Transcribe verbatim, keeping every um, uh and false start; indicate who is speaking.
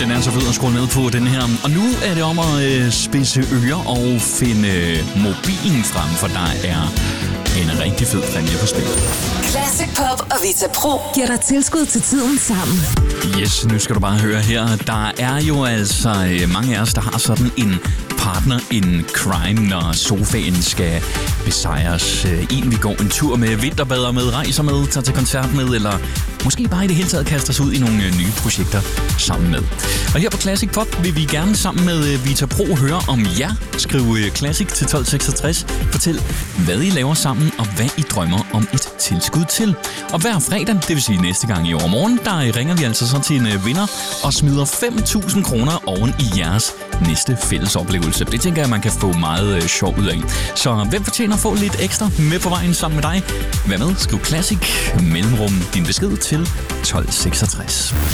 Speaker 1: den er så fed at skrue ned på, den her. Og nu er det om at øh, spidse ører og finde øh, mobilen frem, for der er en rigtig fed præmie på spil.
Speaker 2: Classic Pop og Vita Pro
Speaker 3: giver dig tilskud til tiden sammen.
Speaker 1: Yes, nu skal du bare høre her. Der er jo altså øh, mange af os, der har sådan en partner in crime, når sofaen skal besejres. Øh, en, vi går en tur med, vinterbader med, rejser med, tager til koncert med, eller måske bare i det hele taget kaster os ud i nogle øh, nye projekter sammen med. Og her på Classic Pop vil vi gerne sammen med øh, Vita Pro høre om jer. Skriv øh, Classic til tolv seksogtres. Fortæl, hvad I laver sammen, og hvad I drømmer om et tilskud til. Og hver fredag, det vil sige næste gang i overmorgen, der ringer vi altså så til en øh, vinder og smider fem tusind kroner oven i jeres næste fælles oplevelse. Det tænker jeg, man kan få meget øh, sjov ud af. Så hvem fortjener at få lidt ekstra med på vejen sammen med dig? Vær med, skriv Classic, mellemrum, din besked til tolv seksogtres.